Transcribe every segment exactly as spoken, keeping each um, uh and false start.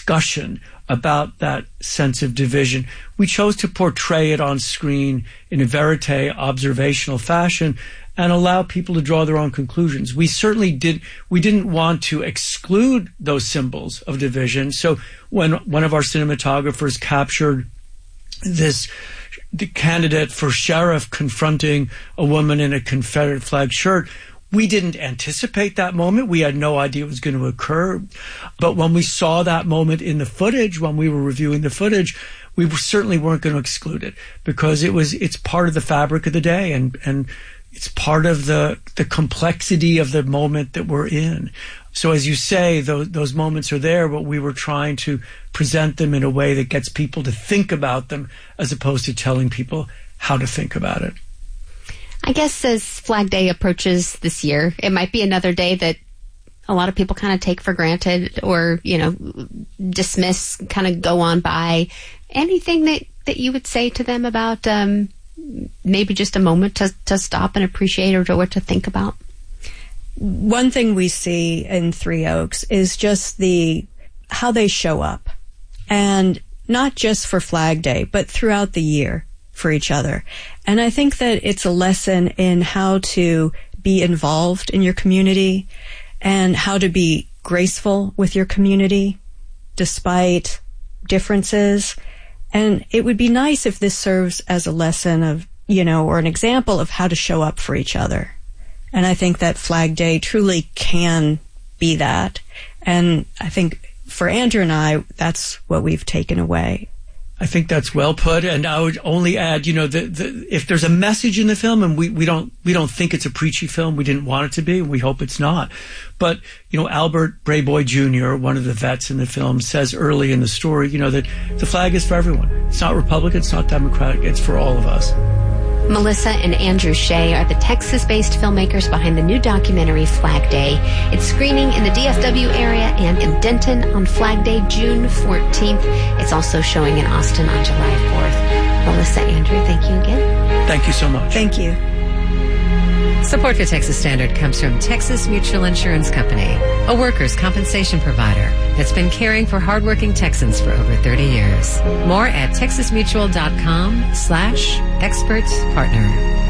discussion about that sense of division. We chose to portray it on screen in a verite observational fashion and allow people to draw their own conclusions. We certainly did, we didn't want to exclude those symbols of division. So when one of our cinematographers captured this, the candidate for sheriff confronting a woman in a Confederate flag shirt, we didn't anticipate that moment. We had no idea it was going to occur. But when we saw that moment in the footage, when we were reviewing the footage, we certainly weren't going to exclude it because it was, it's part of the fabric of the day, and, and it's part of the, the complexity of the moment that we're in. So as you say, those, those moments are there, but we were trying to present them in a way that gets people to think about them as opposed to telling people how to think about it. I guess as Flag Day approaches this year, it might be another day that a lot of people kind of take for granted or, you know, dismiss, kind of go on by. Anything that, that you would say to them about um, maybe just a moment to, to stop and appreciate or to, or to think about? One thing we see in Three Oaks is just the how they show up, and not just for Flag Day, but throughout the year for each other. And I think that it's a lesson in how to be involved in your community and how to be graceful with your community despite differences. And it would be nice if this serves as a lesson of, you know, or an example of how to show up for each other. And I think that Flag Day truly can be that. And I think for Andrew and I, that's what we've taken away. I think that's well put, and I would only add, you know, the, the, if there's a message in the film, and we, we don't we don't think it's a preachy film, we didn't want it to be, and we hope it's not. But, you know, Albert Brayboy Junior, one of the vets in the film, says early in the story, you know, that the flag is for everyone. It's not Republican, it's not Democratic, it's for all of us. Melissa and Andrew Shea are the Texas-based filmmakers behind the new documentary Flag Day. It's screening in the D F W area and in Denton on Flag Day, June fourteenth. It's also showing in Austin on July fourth. Melissa, Andrew, thank you again. Thank you so much. Thank you. Support for Texas Standard comes from Texas Mutual Insurance Company, a workers' compensation provider that's been caring for hardworking Texans for over thirty years. More at texasmutual.com slash expert partner.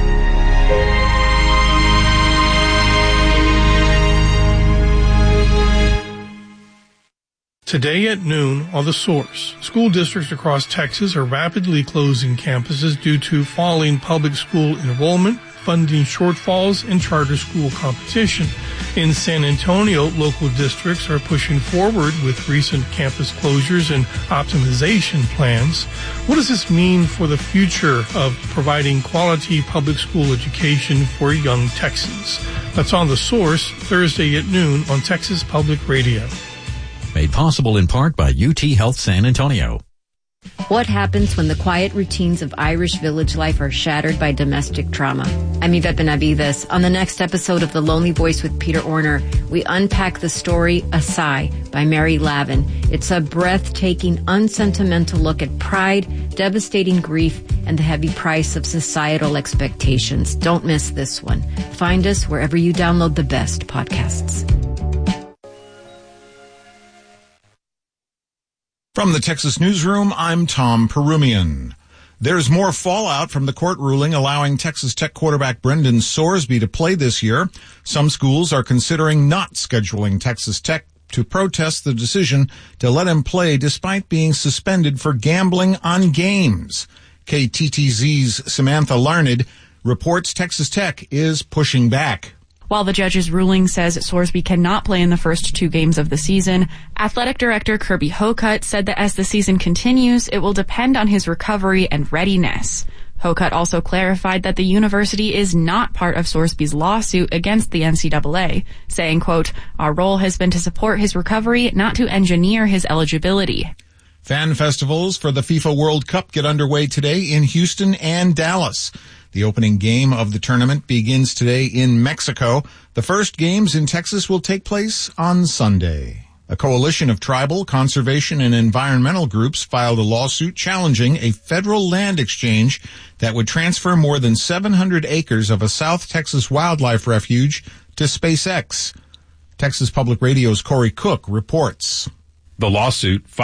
Today at noon on The Source, school districts across Texas are rapidly closing campuses due to falling public school enrollment, funding shortfalls, and charter school competition. In San Antonio, local districts are pushing forward with recent campus closures and optimization plans. What does this mean for the future of providing quality public school education for young Texans? That's on The Source, Thursday at noon on Texas Public Radio. Made possible in part by U T Health San Antonio. What happens when the quiet routines of Irish village life are shattered by domestic trauma? I'm Yvette Benavides. On the next episode of The Lonely Voice with Peter Orner, we unpack the story A Sigh by Mary Lavin. It's a breathtaking, unsentimental look at pride, devastating grief, and the heavy price of societal expectations. Don't miss this one. Find us wherever you download the best podcasts. From the Texas Newsroom, I'm Tom Perumian. There's more fallout from the court ruling allowing Texas Tech quarterback Brendan Sorsby to play this year. Some schools are considering not scheduling Texas Tech to protest the decision to let him play despite being suspended for gambling on games. K T T Z's Samantha Larned reports Texas Tech is pushing back. While the judge's ruling says Sorsby cannot play in the first two games of the season, athletic director Kirby Hocutt said that as the season continues, it will depend on his recovery and readiness. Hocutt also clarified that the university is not part of Sorsby's lawsuit against the N C double A, saying, quote, "Our role has been to support his recovery, not to engineer his eligibility." Fan festivals for the FIFA World Cup get underway today in Houston and Dallas. The opening game of the tournament begins today in Mexico. The first games in Texas will take place on Sunday. A coalition of tribal, conservation, and environmental groups filed a lawsuit challenging a federal land exchange that would transfer more than seven hundred acres of a South Texas wildlife refuge to SpaceX. Texas Public Radio's Corey Cook reports. The lawsuit